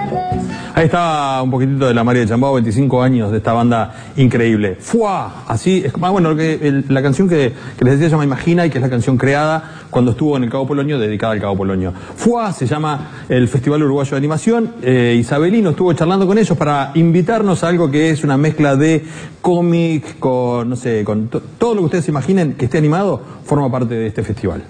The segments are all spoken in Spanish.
Ahí estaba un poquitito de la María de Chambao, 25 años de esta banda increíble. ¡Fua! Así es. Bueno, la canción que les decía se llama Imagina, y que es la canción creada cuando estuvo en el Cabo Polonio, dedicada al Cabo Polonio. ¡Fua! Se llama el Festival Uruguayo de Animación. Isabelino estuvo charlando con ellos para invitarnos a algo que es una mezcla de cómic con, no sé, con todo lo que ustedes imaginen que esté animado, forma parte de este festival.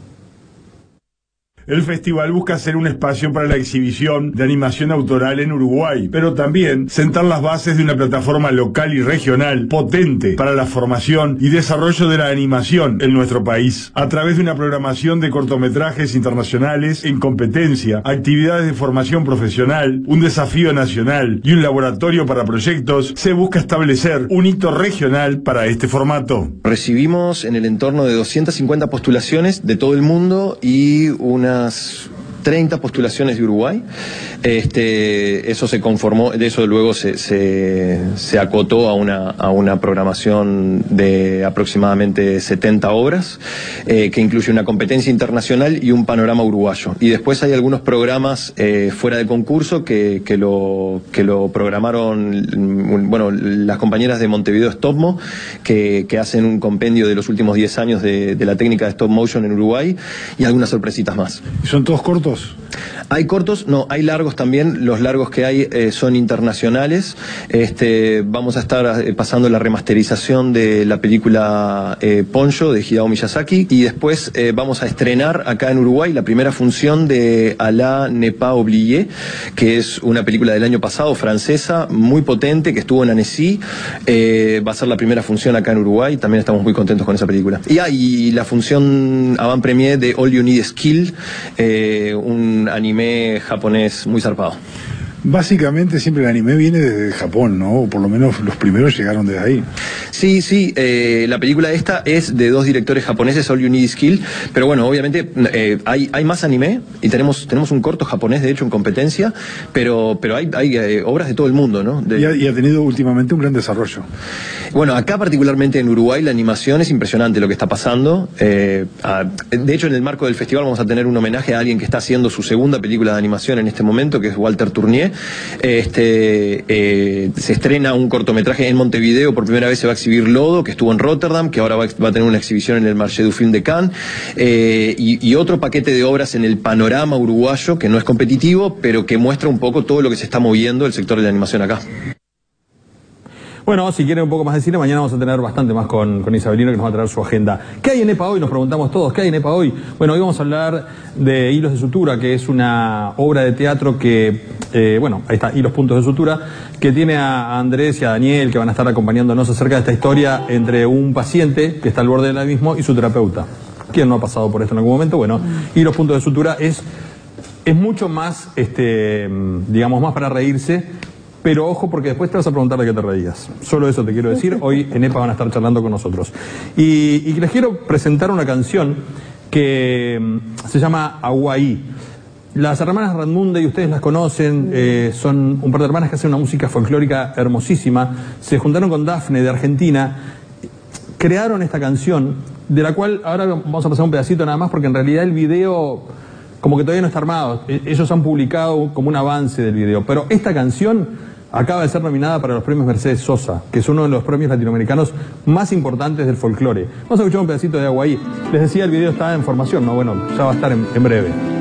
El festival busca ser un espacio para la exhibición de animación autoral en Uruguay, pero también sentar las bases de una plataforma local y regional potente para la formación y desarrollo de la animación en nuestro país, a través de una programación de cortometrajes internacionales en competencia, actividades de formación profesional, un desafío nacional y un laboratorio para proyectos. Se busca establecer un hito regional para este formato. Recibimos en el entorno de 250 postulaciones de todo el mundo y unas 30 postulaciones de Uruguay. Eso se conformó, de eso luego se acotó a una programación de aproximadamente 70 obras, que incluye una competencia internacional y un panorama uruguayo. Y después hay algunos programas fuera de concurso que lo programaron, bueno, las compañeras de Montevideo Stopmo, que hacen un compendio de los últimos 10 años de la técnica de stop motion en Uruguay, y algunas sorpresitas más. ¿Son todos cortos? Hay cortos, no, hay largos también. Los largos que hay son internacionales. Vamos a estar pasando la remasterización de la película Ponyo de Hayao Miyazaki, y después vamos a estrenar acá en Uruguay la primera función de Alá ne pas oublier, que es una película del año pasado, francesa, muy potente, que estuvo en Annecy. Va a ser la primera función acá en Uruguay. También estamos muy contentos con esa película. Y la función avant premiere de All You Need Is Kill, un anime japonés muy zarpado. Básicamente siempre el anime viene desde Japón, ¿no? O por lo menos los primeros llegaron desde ahí. Sí, la película esta es de dos directores japoneses, All You Need Is Kill, pero bueno, obviamente hay más anime, y tenemos un corto japonés, de hecho, en competencia, pero hay obras de todo el mundo, ¿no? Y ha tenido últimamente un gran desarrollo. Bueno, acá particularmente en Uruguay la animación es impresionante lo que está pasando. De hecho, en el marco del festival vamos a tener un homenaje a alguien que está haciendo su segunda película de animación en este momento, que es Walter Tournier. Se estrena un cortometraje en Montevideo, por primera vez se va a exhibir Lodo, que estuvo en Rotterdam, que ahora va a tener una exhibición en el Marché du Film de Cannes, y otro paquete de obras en el panorama uruguayo, que no es competitivo, pero que muestra un poco todo lo que se está moviendo el sector de la animación acá. Bueno, si quieren un poco más de cine, mañana vamos a tener bastante más con Isabelino, que nos va a traer su agenda. ¿Qué hay en EPA hoy? Nos preguntamos todos, ¿qué hay en EPA hoy? Bueno, hoy vamos a hablar de Hilos de Sutura, que es una obra de teatro que, bueno, ahí está, Hilos Puntos de Sutura, que tiene a Andrés y a Daniel, que van a estar acompañándonos acerca de esta historia entre un paciente que está al borde del abismo y su terapeuta. ¿Quién no ha pasado por esto en algún momento? Bueno, Hilos Puntos de Sutura es mucho más, digamos, más para reírse. Pero ojo, porque después te vas a preguntar de qué te reías. Solo eso te quiero decir. Hoy en EPA van a estar charlando con nosotros. Y les quiero presentar una canción que se llama Aguaí. Las hermanas Radmunde, y ustedes las conocen, son un par de hermanas que hacen una música folclórica hermosísima. Se juntaron con Dafne de Argentina, crearon esta canción, de la cual ahora vamos a pasar un pedacito nada más, porque en realidad el video como que todavía no está armado. Ellos han publicado como un avance del video, pero esta canción acaba de ser nominada para los premios Mercedes Sosa, que es uno de los premios latinoamericanos más importantes del folclore. Vamos a escuchar un pedacito de Aguaí. Les decía, el video está en formación, ¿no? Bueno, ya va a estar en breve.